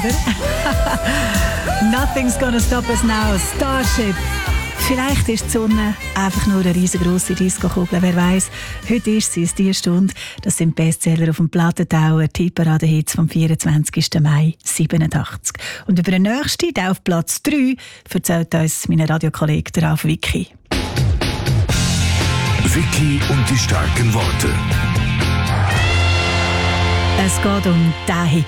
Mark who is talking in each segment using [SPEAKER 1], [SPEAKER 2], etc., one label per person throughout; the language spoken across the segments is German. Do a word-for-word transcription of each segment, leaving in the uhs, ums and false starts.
[SPEAKER 1] Nothing's gonna stop us now, Starship. Vielleicht ist die Sonne einfach nur eine riesengroße Disco-Kugel, wer weiß. Heute ist sie, es die Stunde. Das sind Bestseller auf dem Plattentauer, Tipparade-Hits vom vierundzwanzigsten Mai siebenundachtzig. Und über den nächsten, der auf Platz drei, erzählt uns mein Radiokollege Ralf Vicky.
[SPEAKER 2] Vicky und die starken Worte.
[SPEAKER 1] Es geht um diesen Hit.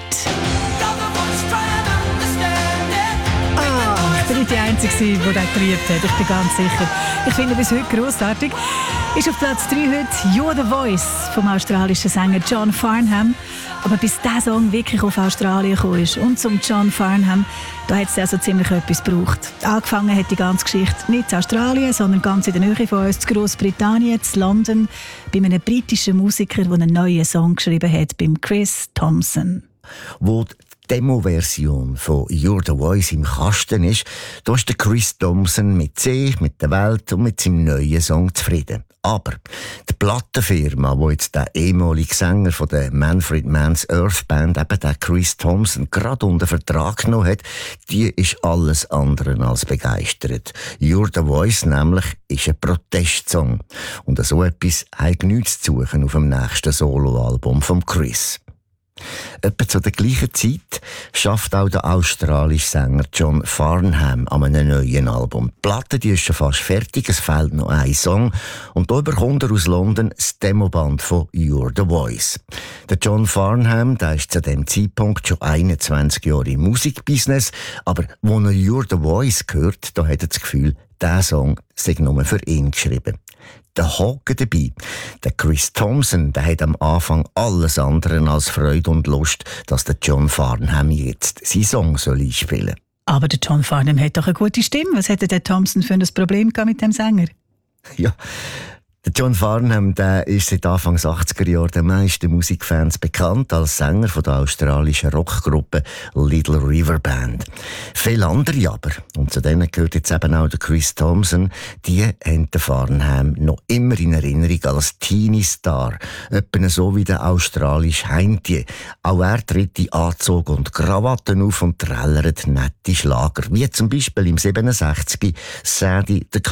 [SPEAKER 1] Ich bin nicht die Einzige, die das geliebt hat, ich bin ganz sicher. Ich finde ihn bis heute grossartig. Ist auf Platz drei heute «You're the Voice» vom australischen Sänger John Farnham. Aber bis dieser Song wirklich auf Australien gekommen ist und zum John Farnham, da hat es also ziemlich etwas gebraucht. Angefangen hat die ganze Geschichte nicht in Australien, sondern ganz in der Nähe von uns, in Großbritannien, in London, bei einem britischen Musiker, der einen neuen Song geschrieben hat, beim Chris Thompson.
[SPEAKER 3] Wo die Demo-Version von «You're the Voice» im Kasten ist, da ist der Chris Thompson mit sich, mit der Welt und mit seinem neuen Song zufrieden. Aber die Plattenfirma, die jetzt der ehemalige Sänger von der Manfred Mann's Earth Band, eben der Chris Thompson, gerade unter Vertrag genommen hat, die ist alles andere als begeistert. «You're the Voice» nämlich ist ein Protestsong. Und so etwas hat nichts zu suchen auf dem nächsten Soloalbum von Chris. Etwa zu der gleichen Zeit schafft auch der australische Sänger John Farnham an einem neuen Album. Die Platte die ist schon fast fertig, es fehlt noch ein Song. Und da bekommt er aus London das Demoband von «You're the Voice». Der John Farnham, der ist zu dem Zeitpunkt schon einundzwanzig Jahre im Musikbusiness, aber wo er «You're the Voice» hört, da hat er das Gefühl, dieser Song sei nur für ihn geschrieben. Der Haken dabei. Der Chris Thompson, der hat am Anfang alles andere als Freude und Lust, dass der John Farnham jetzt seinen Song soll einspielen soll.
[SPEAKER 1] Aber der John Farnham hat doch eine gute Stimme. Was hätte der Thompson für ein Problem gehabt mit dem Sänger?
[SPEAKER 3] Ja, der John Farnham, der ist seit Anfang achtziger Jahre den meisten Musikfans bekannt als Sänger von der australischen Rockgruppe Little River Band. Viele andere aber, und zu denen gehört jetzt eben auch der Chris Thompson, die haben den Farnham noch immer in Erinnerung als Teenie-Star, etwa so wie der australische Heintje. Auch er tritt in Anzug und Krawatten auf und trällert nette Schlager, wie zum Beispiel im siebenundsechziger Sadie the